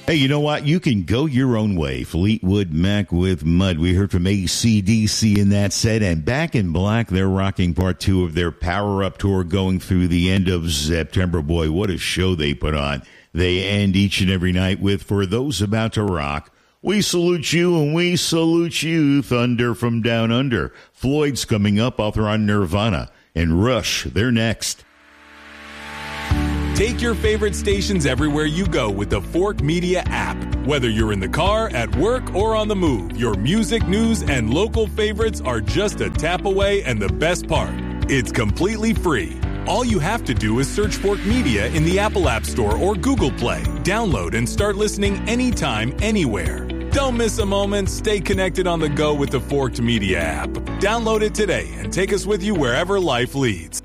Hey, you know what? You can go your own way. Fleetwood Mac with Mud. We heard from AC/DC in that set. And Back in Black, they're rocking part 2 of their Power Up Tour going through the end of September. Boy, what a show they put on. They end each and every night with For Those About to Rock. We salute you and we salute you, Thunder from Down Under. Floyd's coming up, author on Nirvana. And Rush, they're next. Take your favorite stations everywhere you go with the Fork Media app. Whether you're in the car, at work, or on the move, your music, news, and local favorites are just a tap away, and the best part, it's completely free. All you have to do is search Fork Media in the Apple App Store or Google Play. Download and start listening anytime, anywhere. Don't miss a moment. Stay connected on the go with the Forked Media app. Download it today and take us with you wherever life leads.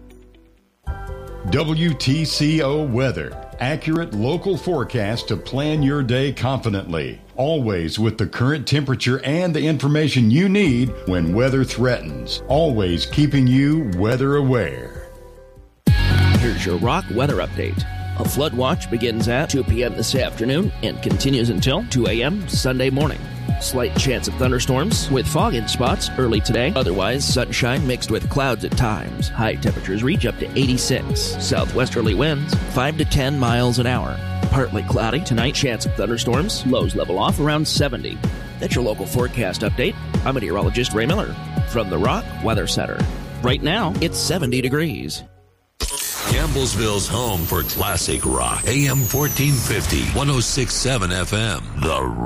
WTCO Weather. Accurate local forecast to plan your day confidently. Always with the current temperature and the information you need when weather threatens. Always keeping you weather aware. Here's your Rock weather update. A flood watch begins at 2 p.m. this afternoon and continues until 2 a.m. Sunday morning. Slight chance of thunderstorms with fog in spots early today. Otherwise, sunshine mixed with clouds at times. High temperatures reach up to 86. Southwesterly winds 5 to 10 miles an hour. Partly cloudy tonight. Chance of thunderstorms. Lows level off around 70. That's your local forecast update. I'm meteorologist Ray Miller from the Rock Weather Center. Right now, it's 70 degrees. Campbellsville's home for classic rock. AM 1450, 106.7 FM. The